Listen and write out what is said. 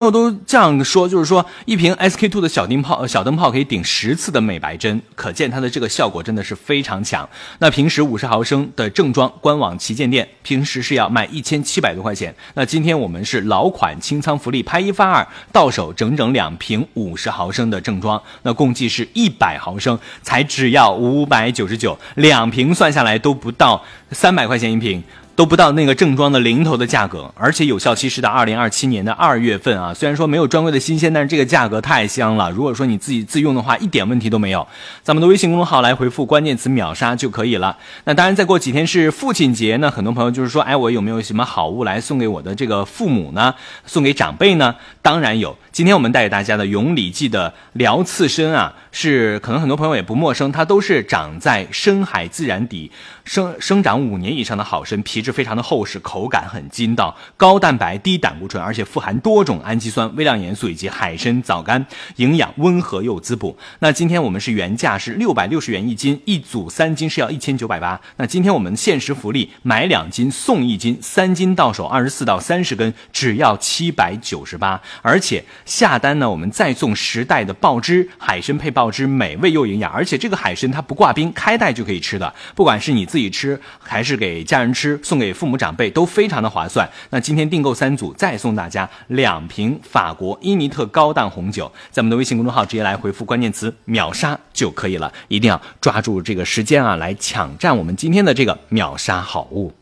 友都这样说，就是说一瓶 SK2 的小灯泡可以顶10次的美白针，可见它的这个效果真的是非常强。那平时50毫升的正装官网旗舰店平时是要卖1700多块钱，那今天我们是老款清仓福利，拍1发2，到手整整2瓶50毫升的正装，那共计是100毫升，才只要599，2瓶算下来都不到300块钱一瓶，都不到那个正装的零头的价格，而且有效期是到2027年的2月份啊。虽然说没有专柜的新鲜，但是这个价格太香了。如果说你自己自用的话，一点问题都没有。咱们的微信公众号来回复关键词秒杀就可以了。那当然，再过几天是父亲节呢，很多朋友就是说，哎，我有没有什么好物来送给我的这个父母呢？送给长辈呢？当然有。今天我们带给大家的永礼记的辽刺参啊，是可能很多朋友也不陌生，它都是长在深海自然底生长5年以上的好参，皮质非常的厚实，口感很筋道，高蛋白低胆固醇，而且富含多种氨基酸、微量元素以及海参藻苷，营养温和又滋补。那今天我们是原价是660元一斤，一组3斤是要1980。那今天我们限时福利，买2斤送1斤，3斤到手24到30根，只要798。而且下单呢，我们再送10袋的爆汁海参配爆汁，美味又营养，而且这个海参它不挂冰，开袋就可以吃的，不管是你自己吃还是给家人吃，送给父母长辈都非常的划算。那今天订购3组，再送大家2瓶法国伊尼特高档红酒，在我们的微信公众号直接来回复关键词秒杀就可以了，一定要抓住这个时间啊，来抢占我们今天的这个秒杀好物。